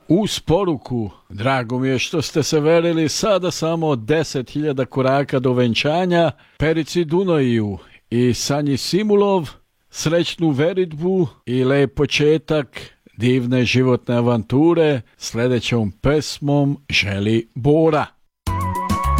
Uz poruku, drago mi je što ste se verili, sada samo 10.000 koraka do venčanja, Perici Dunaju i Sanji Simulov, srećnu veritbu i lep početak divne životne avanture sljedećom pesmom želi Bora.